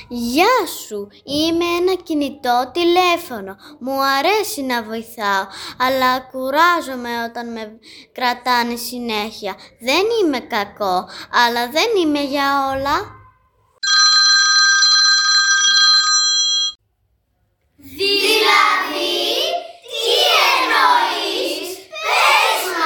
Γεια σου, είμαι ένα κινητό τηλέφωνο. Μου αρέσει να βοηθάω, αλλά κουράζομαι όταν με κρατάνε συνέχεια. Δεν είμαι κακό, αλλά δεν είμαι για όλα.